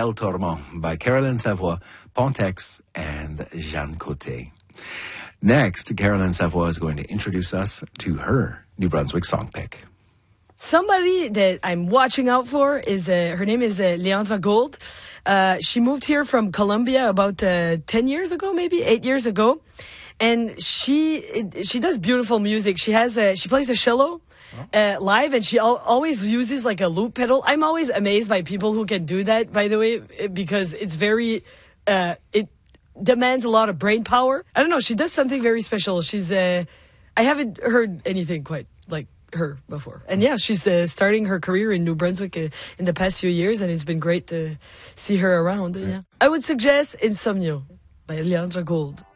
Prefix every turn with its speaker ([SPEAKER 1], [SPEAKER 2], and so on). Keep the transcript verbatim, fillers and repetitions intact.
[SPEAKER 1] Quel Tourment by Caroline Savoie, Pontex, and Jeanne Côté. Next, Caroline Savoie is going to introduce us to her New Brunswick song pick.
[SPEAKER 2] Somebody that I'm watching out for is, uh, her name is uh, Leandra Gould. Uh, she moved here from Colombia about uh, ten years ago, maybe eight years ago. And she it, she does beautiful music. She has a, she plays the cello uh, live, and she al- always uses like a loop pedal. I'm always amazed by people who can do that, by the way, because it's very, uh, it demands a lot of brain power. I don't know. She does something very special. She's, uh, I haven't heard anything quite like her before. And yeah, she's uh, starting her career in New Brunswick uh, in the past few years, and it's been great to see her around. Yeah. I would suggest Insomnio by Leandra Gould.